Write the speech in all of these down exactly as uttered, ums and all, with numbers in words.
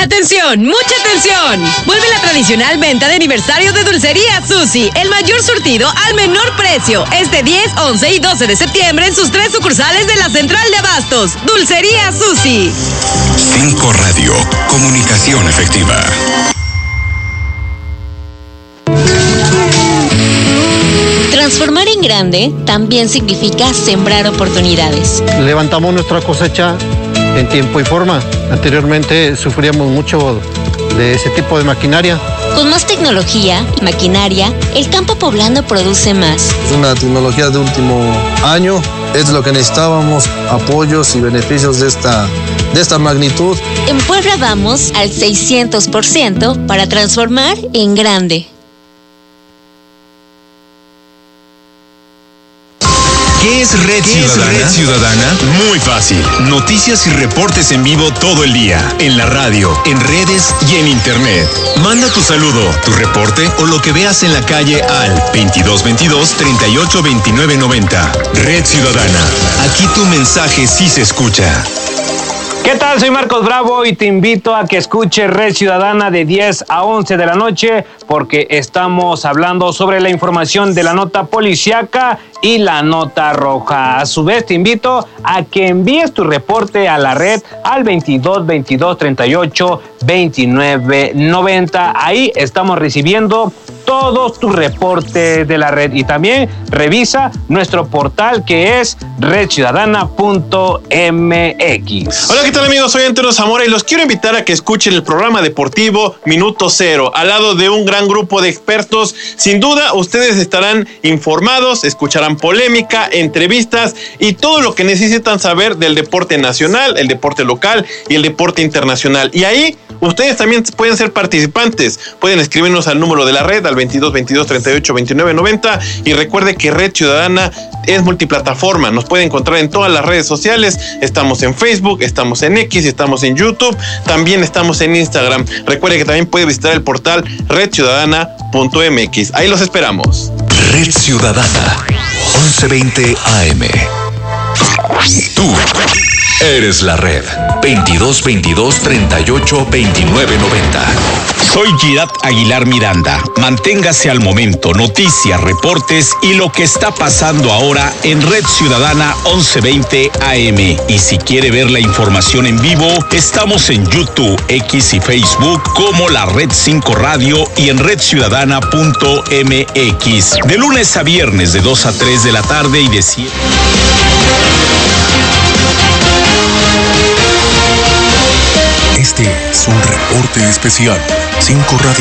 ¡Atención! ¡Mucha atención! Vuelve la tradicional venta de aniversario de Dulcería Susi, el mayor surtido al menor precio, este diez, once y doce de septiembre en sus tres sucursales de la Central de Abastos. Dulcería Susi. cinco Radio, comunicación efectiva. Transformar en grande también significa sembrar oportunidades. Levantamos nuestra cosecha en tiempo y forma. Anteriormente sufríamos mucho de ese tipo de maquinaria. Con más tecnología y maquinaria, el campo poblano produce más. Es una tecnología de último año, es lo que necesitábamos, apoyos y beneficios de esta, de esta magnitud. En Puebla vamos al seiscientos por ciento para transformar en grande. ¿Qué es Red ¿Qué Ciudadana? es Red Ciudadana? Muy fácil. Noticias y reportes en vivo todo el día. En la radio, en redes y en internet. Manda tu saludo, tu reporte o lo que veas en la calle al veintidós veintidós, treinta y ocho, veintinueve noventa. Red Ciudadana. Aquí tu mensaje sí se escucha. ¿Qué tal? Soy Marcos Bravo y te invito a que escuches Red Ciudadana de diez a once de la noche porque estamos hablando sobre la información de la nota policíaca y la nota roja. A su vez te invito a que envíes tu reporte a la red al veintidós veintidós, treinta y ocho, veintinueve noventa. Ahí estamos recibiendo todos tus reportes de la red y también revisa nuestro portal que es red ciudadana punto m x. Hola, ¿qué tal amigos? Soy Antonio Zamora y los quiero invitar a que escuchen el programa deportivo Minuto Cero, al lado de un gran grupo de expertos. Sin duda, ustedes estarán informados, escucharán polémica, entrevistas y todo lo que necesitan saber del deporte nacional, el deporte local y el deporte internacional. Y ahí ustedes también pueden ser participantes. Pueden escribirnos al número de la red, al veintidós veintidós, treinta y ocho, veintinueve noventa. Y recuerde que Red Ciudadana es multiplataforma. Nos puede encontrar en todas las redes sociales. Estamos en Facebook, estamos en X, estamos en YouTube. También estamos en Instagram. Recuerde que también puede visitar el portal red ciudadana punto m x. Ahí los esperamos. Red Ciudadana, once veinte A M. Tú eres la red. veintidós veintidós, treinta y ocho, veintinueve noventa. Soy Girat Aguilar Miranda. Manténgase al momento, noticias, reportes y lo que está pasando ahora en Red Ciudadana once veinte A M. Y si quiere ver la información en vivo, estamos en YouTube, X y Facebook como la Red cinco Radio y en red ciudadana punto m x. De lunes a viernes de dos a tres de la tarde y de siete. Este es un reporte especial. cinco Radio.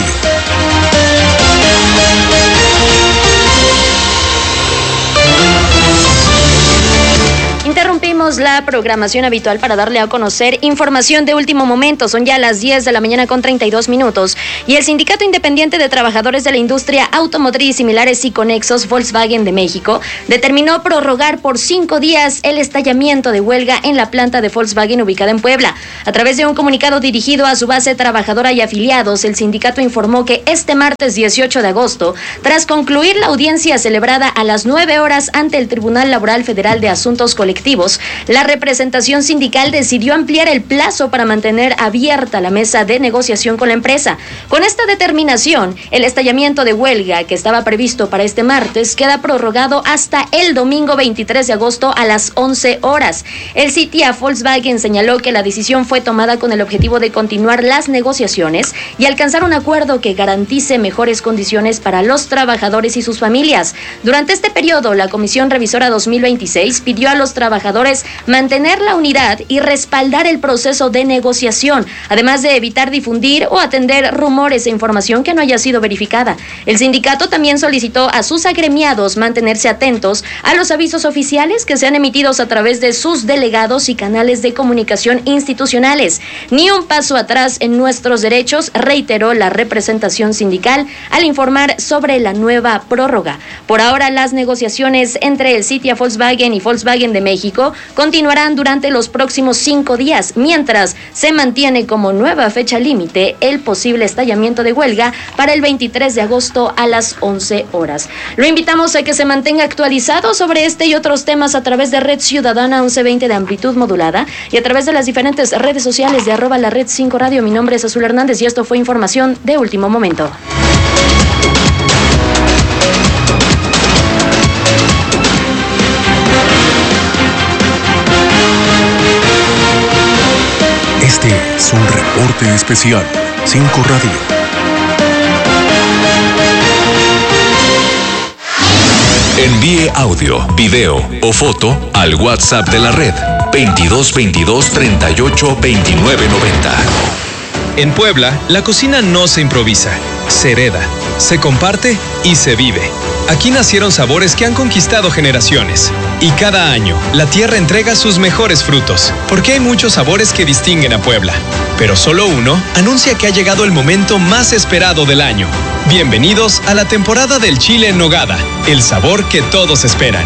Interrumpimos la programación habitual para darle a conocer información de último momento. Son ya las diez de la mañana con treinta y dos minutos y el Sindicato Independiente de Trabajadores de la Industria Automotriz Similares y Conexos Volkswagen de México determinó prorrogar por cinco días el estallamiento de huelga en la planta de Volkswagen ubicada en Puebla. A través de un comunicado dirigido a su base trabajadora y afiliados, el sindicato informó que este martes dieciocho de agosto, tras concluir la audiencia celebrada a las nueve horas ante el Tribunal Laboral Federal de Asuntos Colectivos, la representación sindical decidió ampliar el plazo para mantener abierta la mesa de negociación con la empresa. Con esta determinación, el estallamiento de huelga que estaba previsto para este martes queda prorrogado hasta el domingo veintitrés de agosto a las once horas. El C I T I A Volkswagen señaló que la decisión fue tomada con el objetivo de continuar las negociaciones y alcanzar un acuerdo que garantice mejores condiciones para los trabajadores y sus familias. Durante este periodo, la Comisión Revisora dos mil veintiséis pidió a los trabajadores mantener la unidad y respaldar el proceso de negociación, además de evitar difundir o atender rumores e información que no haya sido verificada. El sindicato también solicitó a sus agremiados mantenerse atentos a los avisos oficiales que sean emitidos a través de sus delegados y canales de comunicación institucionales. Ni un paso atrás en nuestros derechos, reiteró la representación sindical al informar sobre la nueva prórroga. Por ahora, las negociaciones entre el C I T I A Volkswagen y Volkswagen de México continuarán durante los próximos cinco días, mientras se mantiene como nueva fecha límite el posible estallamiento de huelga para el veintitrés de agosto a las once horas. Lo invitamos a que se mantenga actualizado sobre este y otros temas a través de Red Ciudadana once veinte de amplitud modulada y a través de las diferentes redes sociales de arroba la red cinco radio. Mi nombre es Azul Hernández y esto fue información de último momento. Este es un reporte especial cinco Radio. Envíe audio, video o foto al WhatsApp de la red veintidós veintidós treinta y ocho veintinueve noventa. En Puebla, la cocina no se improvisa, se hereda, se comparte y se vive. Aquí nacieron sabores que han conquistado generaciones. Y cada año, la tierra entrega sus mejores frutos, porque hay muchos sabores que distinguen a Puebla. Pero solo uno anuncia que ha llegado el momento más esperado del año. Bienvenidos a la temporada del chile en nogada, el sabor que todos esperan.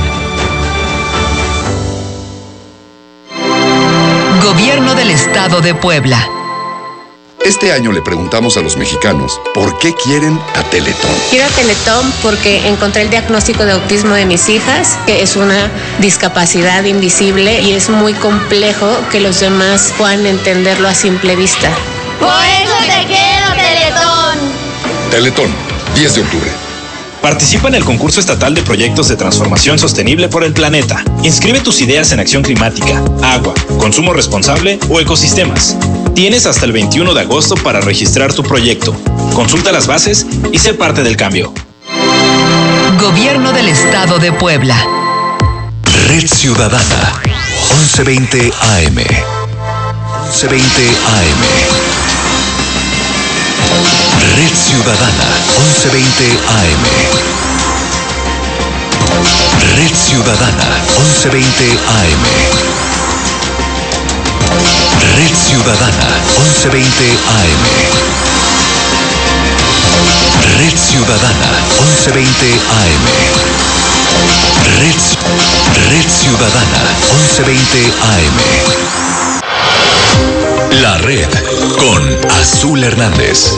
Gobierno del Estado de Puebla. Este año le preguntamos a los mexicanos por qué quieren a Teletón. Quiero a Teletón porque encontré el diagnóstico de autismo de mis hijas, que es una discapacidad invisible y es muy complejo que los demás puedan entenderlo a simple vista. Por eso te quiero, Teletón. Teletón, diez de octubre. Participa en el concurso estatal de proyectos de transformación sostenible por el planeta. Inscribe tus ideas en acción climática, agua, consumo responsable o ecosistemas. Tienes hasta el veintiuno de agosto para registrar tu proyecto. Consulta las bases y sé parte del cambio. Gobierno del Estado de Puebla. Red Ciudadana once veinte A M. once veinte A M. Red Ciudadana once veinte A M. Red Ciudadana once veinte A M. Red Ciudadana once veinte A M. Red Ciudadana once veinte A M. Red, Red Ciudadana once veinte A M. La Red con Azul Hernández.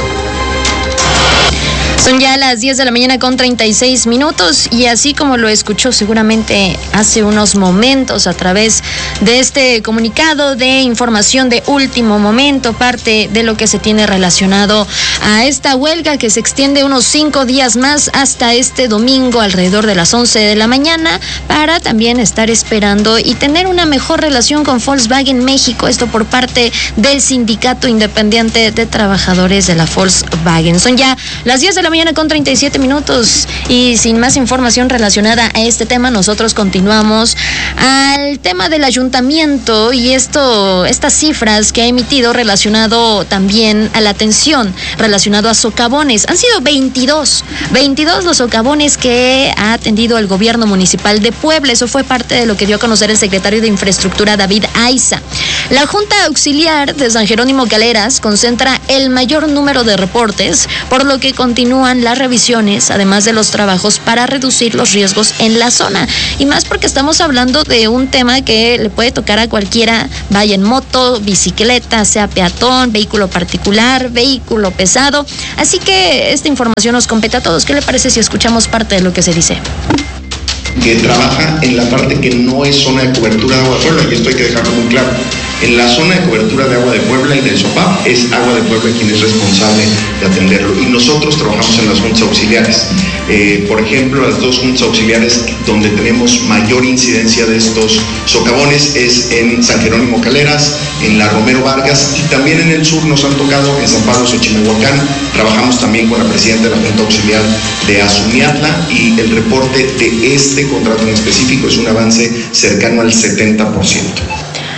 Son ya las diez de la mañana con treinta y seis minutos y así como lo escuchó seguramente hace unos momentos a través de este comunicado de información de último momento, parte de lo que se tiene relacionado a esta huelga que se extiende unos cinco días más hasta este domingo alrededor de las once de la mañana para también estar esperando y tener una mejor relación con Volkswagen México, esto por parte del Sindicato Independiente de Trabajadores de la Volkswagen. Son ya las diez de la mañana con treinta y siete minutos y sin más información relacionada a este tema, nosotros continuamos al tema del ayuntamiento y esto, estas cifras que ha emitido relacionado también a la atención, relacionado a socavones. Han sido veintidós, veintidós los socavones que ha atendido el gobierno municipal de Puebla. Eso fue parte de lo que dio a conocer el secretario de Infraestructura, David Aiza. La Junta Auxiliar de San Jerónimo Caleras concentra el mayor número de reportes, por lo que continúan las revisiones, además de los trabajos para reducir los riesgos en la zona. Y más porque estamos hablando de un tema que le puede tocar a cualquiera, vaya en moto, bicicleta, sea peatón, vehículo particular, vehículo pesado. Así que esta información nos compete a todos. ¿Qué le parece si escuchamos parte de lo que se dice? Que trabaja en la parte que no es zona de cobertura de agua de Puebla, y esto hay que dejarlo muy claro. En la zona de cobertura de agua de Puebla y del SOPAP es Agua de Puebla quien es responsable de atenderlo, y nosotros trabajamos en las juntas auxiliares. Eh, por ejemplo, las dos juntas auxiliares donde tenemos mayor incidencia de estos socavones es en San Jerónimo Caleras, en la Romero Vargas, y también en el sur nos han tocado en San Pablo Xochimehuacán. Trabajamos también con la presidenta de la junta auxiliar de Azumiatla, y el reporte de este contrato en específico es un avance cercano al setenta por ciento.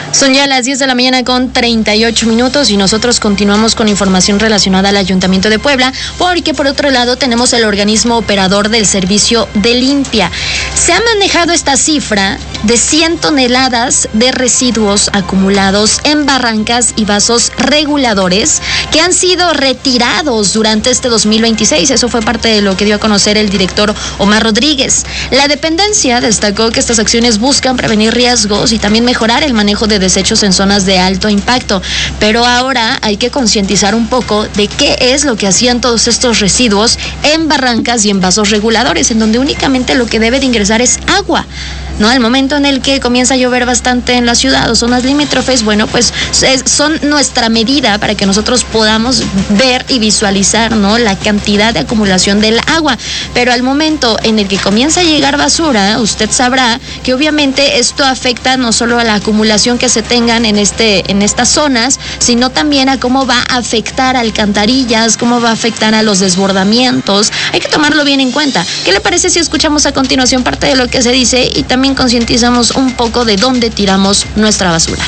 Son ya las diez de la mañana con treinta y ocho minutos y nosotros continuamos con información relacionada al Ayuntamiento de Puebla, porque por otro lado tenemos el organismo operador del servicio de limpia. Se ha manejado esta cifra de cien toneladas de residuos acumulados en barrancas y vasos reguladores que han sido retirados durante este dos mil veintiséis. Eso fue parte de lo que dio a conocer el director Omar Rodríguez. La dependencia destacó que estas acciones buscan prevenir riesgos y también mejorar el manejo de desechos en zonas de alto impacto, pero ahora hay que concientizar un poco de qué es lo que hacían todos estos residuos en barrancas y en vasos reguladores, en donde únicamente lo que debe de ingresar es agua, ¿no? Al momento en el que comienza a llover bastante en la ciudad o zonas limítrofes, bueno, pues es, son nuestra medida para que nosotros podamos ver y visualizar, ¿no?, la cantidad de acumulación del agua, pero al momento en el que comienza a llegar basura, usted sabrá que obviamente esto afecta no solo a la acumulación que se tengan en este en estas zonas, sino también a cómo va a afectar a alcantarillas, cómo va a afectar a los desbordamientos. Hay que tomarlo bien en cuenta. ¿Qué le parece si escuchamos a continuación parte de lo que se dice y también concientizamos un poco de dónde tiramos nuestra basura?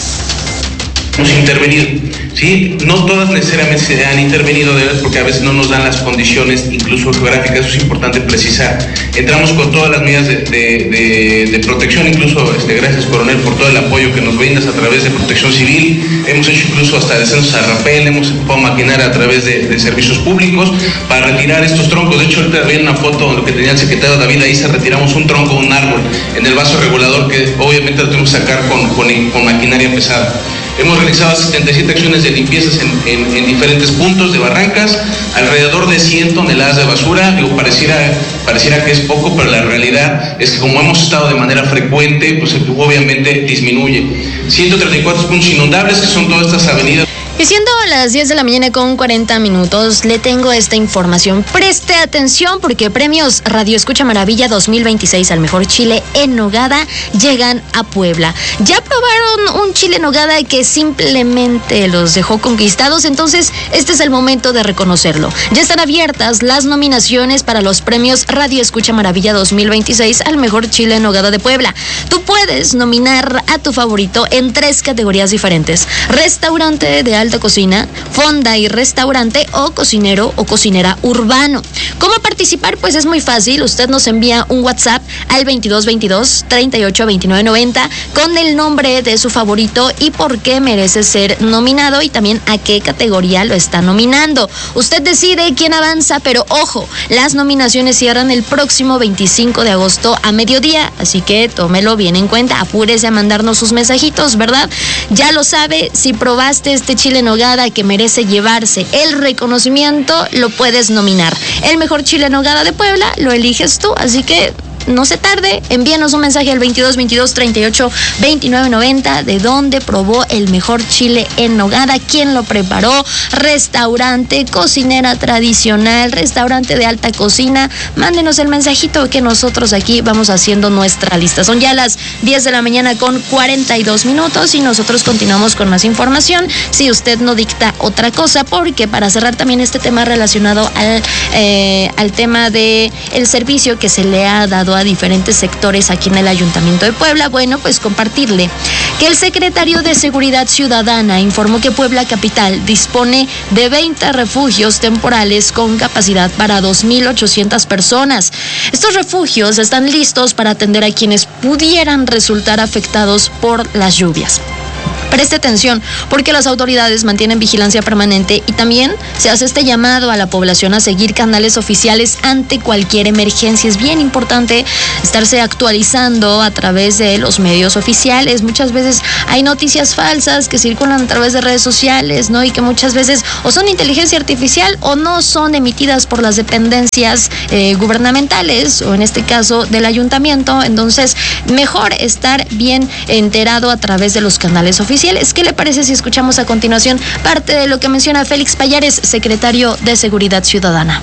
Hemos intervenido, ¿sí? No todas necesariamente se han intervenido de porque a veces no nos dan las condiciones, incluso geográficas, eso es importante precisar. Entramos con todas las medidas de, de, de, de protección, incluso este, gracias, coronel, por todo el apoyo que nos brindas a través de Protección Civil. Hemos hecho incluso hasta descensos a rapel, hemos ocupado maquinaria a través de, de servicios públicos para retirar estos troncos. De hecho, ahorita había una foto lo que tenía el secretario David Aiza, retiramos un tronco, un árbol en el vaso regulador que obviamente lo tenemos que sacar con, con, con maquinaria pesada. Hemos realizado setenta y siete acciones de limpiezas en, en, en diferentes puntos de barrancas, alrededor de cien toneladas de basura. Digo, pareciera, pareciera que es poco, pero la realidad es que como hemos estado de manera frecuente, pues obviamente disminuye. ciento treinta y cuatro puntos inundables, que son todas estas avenidas. Y siendo las diez de la mañana con cuarenta minutos, le tengo esta información. Preste atención porque premios Radio Escucha Maravilla dos mil veintiséis al mejor chile en nogada llegan a Puebla. Ya probaron un chile en nogada que simplemente los dejó conquistados, entonces este es el momento de reconocerlo. Ya están abiertas las nominaciones para los premios Radio Escucha Maravilla dos mil veintiséis al mejor chile en nogada de Puebla. Tú puedes nominar a tu favorito en tres categorías diferentes: restaurante de alta cocina, fonda y restaurante, o cocinero o cocinera urbano. ¿Cómo participar? Pues es muy fácil. Usted nos envía un WhatsApp al veintidós veintidós treinta y ocho veintinueve noventa con el nombre de su favorito y por qué merece ser nominado y también a qué categoría lo está nominando. Usted decide quién avanza, pero ojo, las nominaciones cierran el próximo veinticinco de agosto a mediodía, así que tómelo bien en cuenta. Apúrese a mandarnos sus mensajitos, ¿verdad? Ya lo sabe, si probaste este chile en nogada que merece llevarse el reconocimiento, lo puedes nominar. El mejor chile en nogada de Puebla lo eliges tú, así que no se tarde, envíanos un mensaje al veintidós veintidós treinta y ocho veintinueve noventa de dónde probó el mejor chile en nogada, quién lo preparó, restaurante, cocinera tradicional, restaurante de alta cocina. Mándenos el mensajito que nosotros aquí vamos haciendo nuestra lista. Son ya las diez de la mañana con cuarenta y dos minutos y nosotros continuamos con más información, si usted no dicta otra cosa, porque para cerrar también este tema relacionado al, eh, al tema de el servicio que se le ha dado a diferentes sectores aquí en el Ayuntamiento de Puebla, bueno, pues compartirle que el secretario de Seguridad Ciudadana informó que Puebla Capital dispone de veinte refugios temporales con capacidad para dos mil ochocientas personas. Estos refugios están listos para atender a quienes pudieran resultar afectados por las lluvias. Preste atención, porque las autoridades mantienen vigilancia permanente y también se hace este llamado a la población a seguir canales oficiales ante cualquier emergencia. Es bien importante estarse actualizando a través de los medios oficiales. Muchas veces hay noticias falsas que circulan a través de redes sociales, ¿no? Y que muchas veces o son inteligencia artificial o no son emitidas por las dependencias eh, gubernamentales, o en este caso del ayuntamiento. Entonces, mejor estar bien enterado a través de los canales oficiales. ¿Qué le parece si escuchamos a continuación parte de lo que menciona Félix Payares, secretario de Seguridad Ciudadana?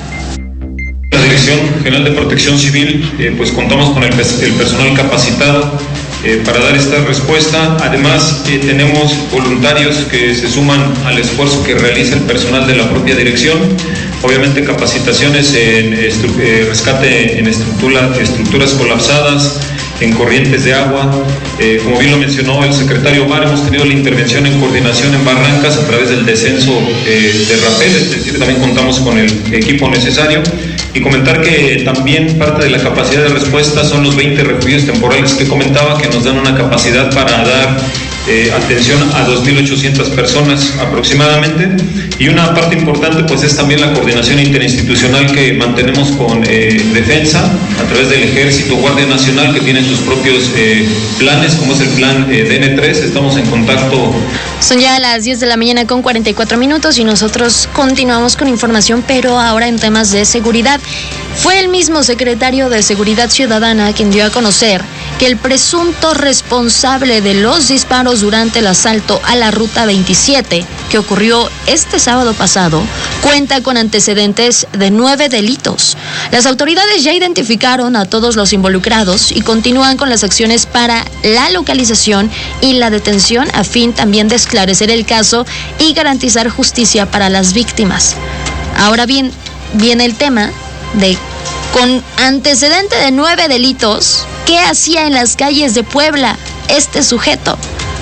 La Dirección General de Protección Civil, eh, pues contamos con el, el personal capacitado eh, para dar esta respuesta. Además, eh, tenemos voluntarios que se suman al esfuerzo que realiza el personal de la propia dirección. Obviamente capacitaciones en estru- eh, rescate en estructura, estructuras colapsadas, en corrientes de agua. Eh, como bien lo mencionó el secretario Omar, hemos tenido la intervención en coordinación en barrancas a través del descenso eh, de rapel, es decir, también contamos con el equipo necesario. Y comentar que también parte de la capacidad de respuesta son los veinte refugios temporales que comentaba, que nos dan una capacidad para dar eh, atención a dos mil ochocientas personas aproximadamente. Y una parte importante pues es también la coordinación interinstitucional que mantenemos con eh, Defensa a través del Ejército, Guardia Nacional, que tienen sus propios eh, planes, como es el plan eh, D N tres. Estamos en contacto. Son ya las diez de la mañana con cuarenta y cuatro minutos y nosotros continuamos con información, pero ahora en temas de seguridad. Fue el mismo secretario de Seguridad Ciudadana quien dio a conocer que el presunto responsable de los disparos durante el asalto a la Ruta veintisiete, que ocurrió este sábado pasado, cuenta con antecedentes de nueve delitos. Las autoridades ya identificaron a todos los involucrados y continúan con las acciones para la localización y la detención a fin también de esclarecer el caso y garantizar justicia para las víctimas. Ahora bien, viene el tema de, con antecedente de nueve delitos, ¿qué hacía en las calles de Puebla este sujeto?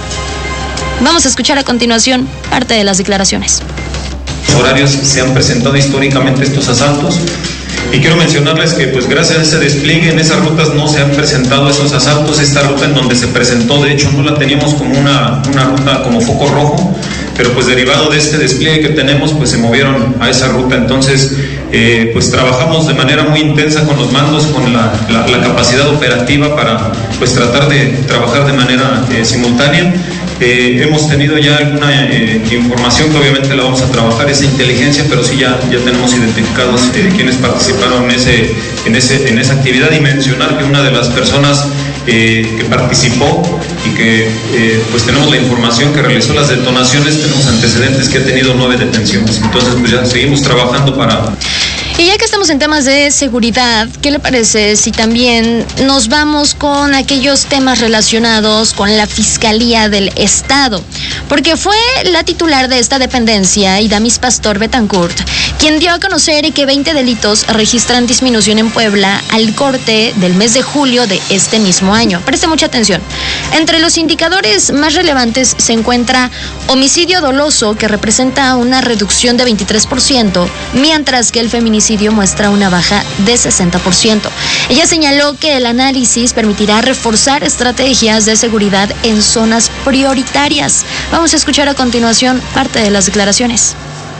Vamos a escuchar a continuación parte de las declaraciones. Horarios se han presentado históricamente estos asaltos y quiero mencionarles que pues gracias a ese despliegue en esas rutas no se han presentado esos asaltos. Esta ruta en donde se presentó, de hecho no la teníamos como una, una ruta como foco rojo, pero pues derivado de este despliegue que tenemos pues se movieron a esa ruta. Entonces eh, pues trabajamos de manera muy intensa con los mandos, con la, la, la capacidad operativa para pues tratar de trabajar de manera eh, simultánea. Eh, hemos tenido ya alguna eh, información que obviamente la vamos a trabajar, esa inteligencia, pero sí ya, ya tenemos identificados eh, quienes participaron en, ese, en, ese, en esa actividad, y mencionar que una de las personas eh, que participó y que eh, pues tenemos la información que realizó las detonaciones, tenemos antecedentes que ha tenido nueve detenciones. Entonces pues ya seguimos trabajando para... Y ya que estamos en temas de seguridad, ¿qué le parece si también nos vamos con aquellos temas relacionados con la Fiscalía del Estado? Porque fue la titular de esta dependencia, Idamis Pastor Betancourt, quien dio a conocer que veinte delitos registran disminución en Puebla al corte del mes de julio de este mismo año. Preste mucha atención. Entre los indicadores más relevantes se encuentra homicidio doloso, que representa una reducción de veintitrés por ciento, mientras que el feminicidio muestra una baja de sesenta por ciento. Ella señaló que el análisis permitirá reforzar estrategias de seguridad en zonas prioritarias. Vamos a escuchar a continuación parte de las declaraciones.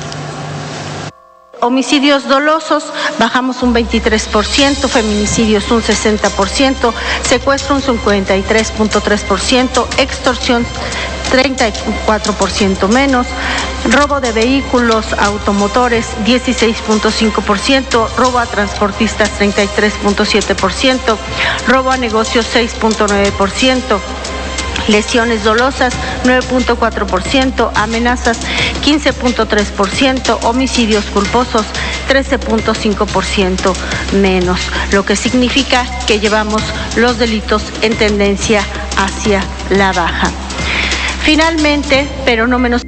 Homicidios dolosos bajamos un veintitrés por ciento, feminicidios un sesenta por ciento, secuestro un cincuenta y tres punto tres por ciento, extorsión treinta y cuatro por ciento menos, robo de vehículos automotores dieciséis punto cinco por ciento, robo a transportistas treinta y tres punto siete por ciento, robo a negocios seis punto nueve por ciento. Lesiones dolosas nueve punto cuatro por ciento, amenazas quince punto tres por ciento, homicidios culposos trece punto cinco por ciento menos, lo que significa que llevamos los delitos en tendencia hacia la baja. Finalmente, pero no menos...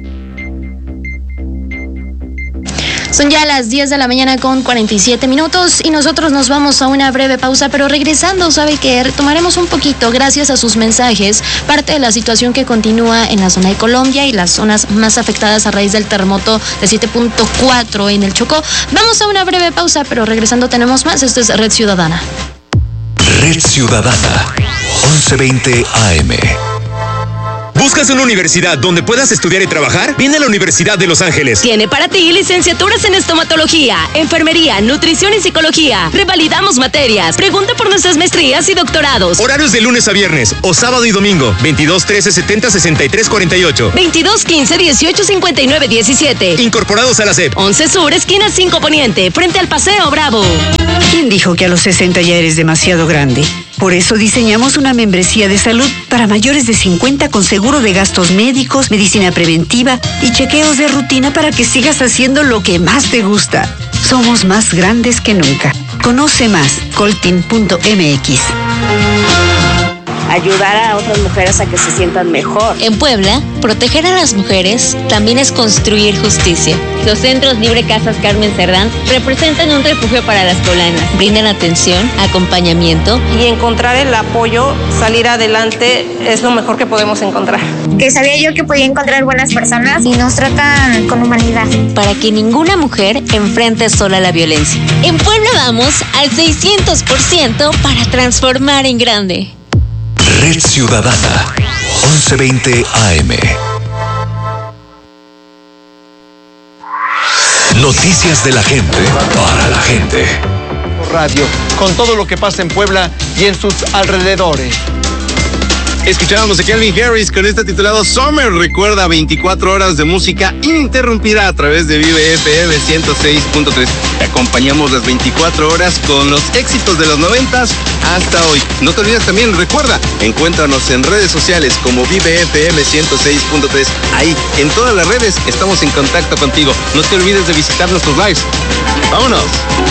Son ya las diez de la mañana con cuarenta y siete minutos y nosotros nos vamos a una breve pausa, pero regresando, sabe que retomaremos un poquito, gracias a sus mensajes, parte de la situación que continúa en la zona de Colombia y las zonas más afectadas a raíz del terremoto de siete punto cuatro en el Chocó. Vamos a una breve pausa, pero regresando tenemos más. Esto es Red Ciudadana. Red Ciudadana, once veinte A M. ¿Buscas una universidad donde puedas estudiar y trabajar? Viene a la Universidad de Los Ángeles. Tiene para ti licenciaturas en estomatología, enfermería, nutrición y psicología. Revalidamos materias. Pregunta por nuestras maestrías y doctorados. Horarios de lunes a viernes o sábado y domingo. veintidós trece setenta sesenta y tres cuarenta y ocho. veintidós quince dieciocho cincuenta y nueve diecisiete. Incorporados a la S E P. once Sur, esquina cinco Poniente, frente al Paseo Bravo. ¿Quién dijo que a los sesenta ya eres demasiado grande? Por eso diseñamos una membresía de salud para mayores de cincuenta con seguro de gastos médicos, medicina preventiva y chequeos de rutina para que sigas haciendo lo que más te gusta. Somos más grandes que nunca. Conoce más, coltin punto m x. ayudar a otras mujeres a que se sientan mejor. En Puebla, proteger a las mujeres también es construir justicia. Los centros Libre Casas Carmen Cerdán representan un refugio para las poblanas. Brindan atención, acompañamiento. Y encontrar el apoyo, salir adelante, es lo mejor que podemos encontrar. Que sabía yo que podía encontrar buenas personas y nos tratan con humanidad. Para que ninguna mujer enfrente sola la violencia. En Puebla vamos al seiscientos por ciento para transformar en grande. Red Ciudadana, once veinte A M. Noticias de la gente para la gente. Radio, con todo lo que pasa en Puebla y en sus alrededores. Escuchábamos a Calvin Harris con este titulado Summer. Recuerda, veinticuatro horas de música ininterrumpida a través de Vive F M ciento seis punto tres. Te acompañamos las veinticuatro horas con los éxitos de los noventas hasta hoy. No te olvides también, recuerda, encuéntranos en redes sociales como Vive F M ciento seis punto tres. Ahí, en todas las redes, estamos en contacto contigo. No te olvides de visitar nuestros lives. ¡Vámonos!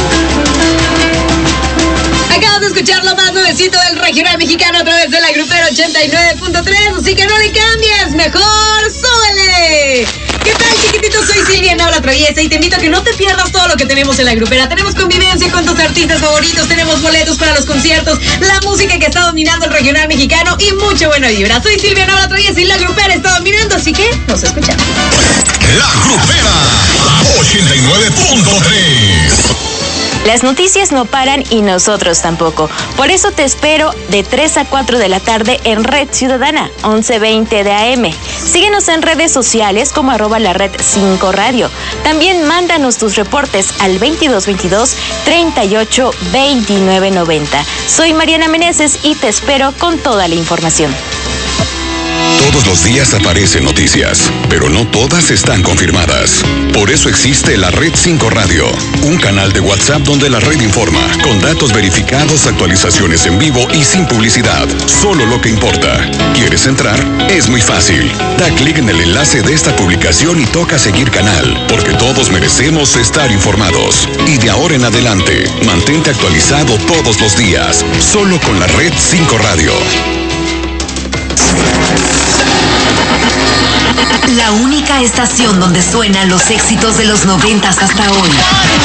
Acabas de escuchar lo más nuevecito del regional mexicano a través de la Grupera ochenta y nueve punto tres, así que no le cambies, mejor súbele. ¿Qué tal, chiquititos? Soy Silvia Naura Traviesa y te invito a que no te pierdas todo lo que tenemos en la Grupera. Tenemos convivencia con tus artistas favoritos, tenemos boletos para los conciertos, la música que está dominando el regional mexicano y mucha buena vibra. Soy Silvia Naura Traviesa y la Grupera está dominando, así que nos escuchamos. La Grupera ochenta y nueve punto tres. Las noticias no paran y nosotros tampoco. Por eso te espero de tres a cuatro de la tarde en Red Ciudadana, once veinte de A M. Síguenos en redes sociales como arroba la red cinco radio. También mándanos tus reportes al veintidós veintidós, treinta y ocho, veintinueve noventa. Soy Mariana Meneses y te espero con toda la información. Todos los días aparecen noticias, pero no todas están confirmadas. Por eso existe la Red cinco Radio, un canal de WhatsApp donde la red informa, con datos verificados, actualizaciones en vivo y sin publicidad. Solo lo que importa. ¿Quieres entrar? Es muy fácil. Da clic en el enlace de esta publicación y toca seguir canal, porque todos merecemos estar informados. Y de ahora en adelante, mantente actualizado todos los días, solo con la Red cinco Radio. La única estación donde suenan los éxitos de los noventas hasta hoy.